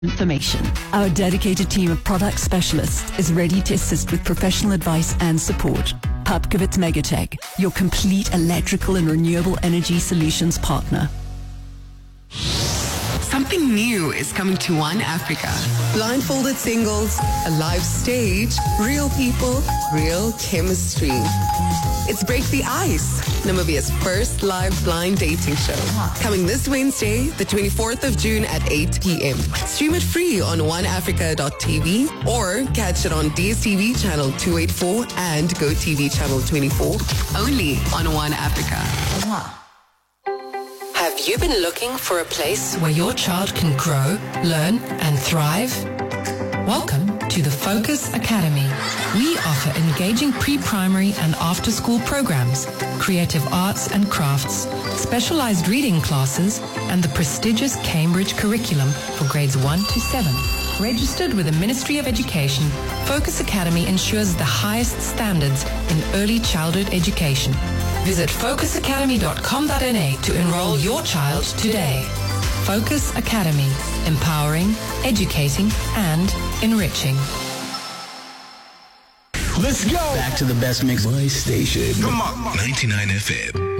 information. Our dedicated team of product specialists is ready to assist with professional advice and support. Papkowitz Megatech, your complete electrical and renewable energy solutions partner. Something new is coming to One Africa. Blindfolded singles, a live stage, real people, real chemistry. It's Break the Ice, Namibia's first live blind dating show. Coming this Wednesday, the 24th of June at 8 p.m. Stream it free on oneafrica.tv or catch it on DSTV channel 284 and GoTV channel 24. Only on One Africa. Have you been looking for a place where your child can grow, learn, and thrive? Welcome to the Focus Academy. We offer engaging pre-primary and after-school programs, creative arts and crafts, specialized reading classes, and the prestigious Cambridge curriculum for grades 1 to 7. Registered with the Ministry of Education, Focus Academy ensures the highest standards in early childhood education. Visit focusacademy.com.na to enroll your child today. Focus Academy, empowering, educating, and enriching. Let's go! Back to the best mix. My station. Come on. 99 FM.